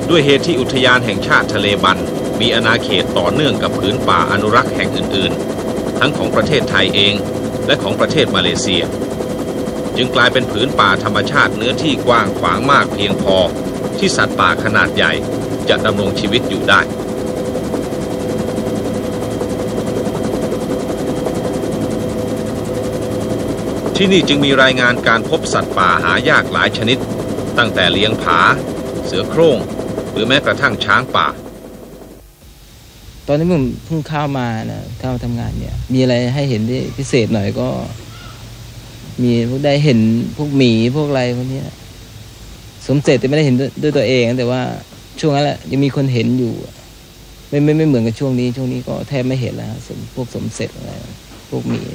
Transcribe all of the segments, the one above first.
ด้วยเหตุที่อุทยานแห่งชาติทะเลบันมีอาณาเขตต่อเนื่องกับผืนป่าอนุรักษ์แห่งอื่นๆทั้งของประเทศไทยเองและของประเทศมาเลเซียจึงกลายเป็นผืนป่าธรรมชาติเนื้อที่กว้างขวางมากเพียงพอที่สัตว์ป่าขนาดใหญ่จะดำรงชีวิตอยู่ได้ที่นี่จึงมีรายงานการพบสัตว์ป่าหายากหลายชนิดตั้งแต่เลี้ยงผาเสือโคร่งหรือแม้กระทั่งช้างป่าตอนนี้ผมเพิ่งเข้ามานะเข้ามาทำงานเนี่ยมีอะไรให้เห็นที่พิเศษหน่อยก็มีพวกได้เห็นพวกหมีพวกอะไรพวกนี้สมเสร็จแต่ไม่ได้เห็นด้วยตัวเองแต่ว่าช่วงนั้นแหละยังมีคนเห็นอยู่ไม่เหมือนกับช่วงนี้ก็แทบไม่เห็นแล้วพวกสมเสร็จอะไรพวกหมี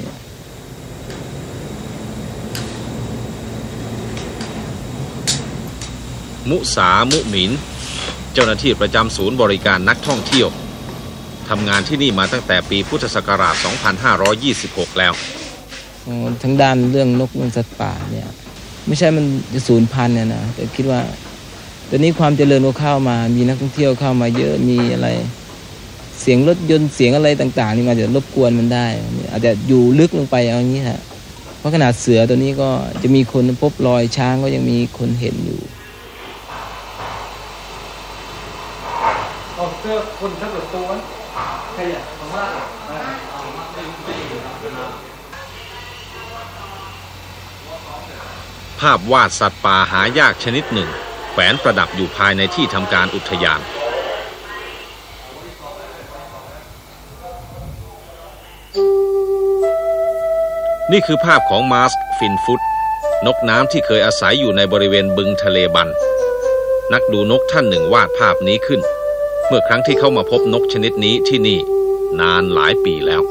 มุสามุหมินเจ้าหน้าที่ประจำศูนย์บริการนักท่องเที่ยวทำงานที่นี่มาตั้งแต่ปีพุทธศักราช 2526 แล้วทั้งด้านเรื่องนกเรื่องสัตว์ป่าเนี่ยไม่ใช่มันจะสูญพันธุ์เนี่ยนะแต่คิดว่าตอนนี้ความเจริญก็เข้ามามีนักท่องเที่ยวเข้ามาเยอะมีอะไรเสียงรถยนต์เสียงอะไรต่างๆนี่มันจะรบกวนมันได้อาจจะอยู่ลึกลงไปอย่างนี้ฮะเพราะขนาดเสือตัวนี้ก็จะมีคนพบรอยช้างก็ยังมีคนเห็นอยู่เสื้อคนทั้งหมดตัวใครอ่ะผมว่าภาพวาดสัตว์ป่าหายากชนิดหนึ่งแขวนประดับอยู่ภายในที่ทำการอุทยานนี่คือภาพของมาสก์ฟินฟุตนกน้ำที่เคยอาศัยอยู่ในบริเวณบึงทะเลบันนักดูนกท่านหนึ่งวาดภาพนี้ขึ้นเมื่อครั้งที่เขามาพบนกชนิดนี้ที่นี่นานหลายปีแล้ว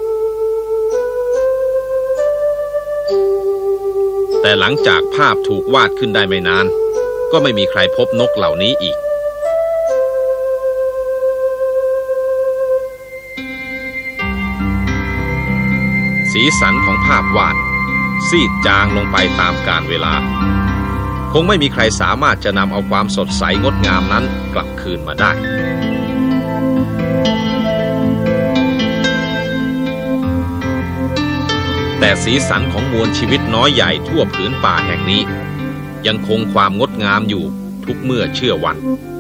แต่หลังจากภาพถูกวาดขึ้นได้ไม่นานก็ไม่มีใครพบนกเหล่านี้อีกสีสันของภาพวาดซีดจางลงไปตามกาลเวลาคงไม่มีใครสามารถจะนำเอาความสดใสงดงามนั้นกลับคืนมาได้แต่สีสันของมวลชีวิตน้อยใหญ่ทั่วผืนป่าแห่งนี้ยังคงความงดงามอยู่ทุกเมื่อเชื่อวัน